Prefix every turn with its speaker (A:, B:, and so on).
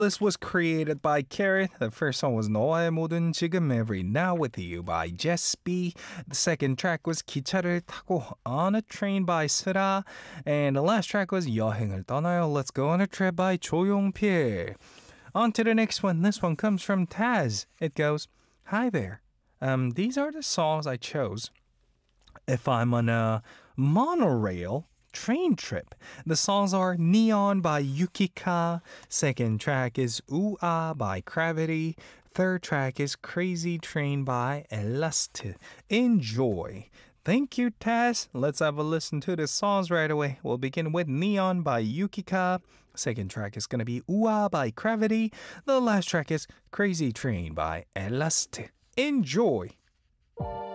A: This was created by Carrot. The first song was 너와의 모든 지금 Every Now With You by Jess B. The second track was 기차를 타고 On a Train by Sra. And the last track was 여행을 떠나요. Let's Go on a Trip by 조용필. On to the next one. This one comes from Taz. It goes, Hi there. These are the songs I chose if I'm on a monorail train trip. The songs are Neon by Yukika. Second track is Ooh Ah by Gravity. Third track is Crazy Train by Elast. Enjoy. Thank you, Taz. Let's have a listen to the songs right away. We'll begin with Neon by Yukika. Second track is going to be Ooh Ah by Gravity. The last track is Crazy Train by Elast. Enjoy.